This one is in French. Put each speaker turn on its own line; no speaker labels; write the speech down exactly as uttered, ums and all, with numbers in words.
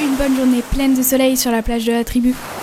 Une bonne journée pleine de soleil sur la plage de la Tribu.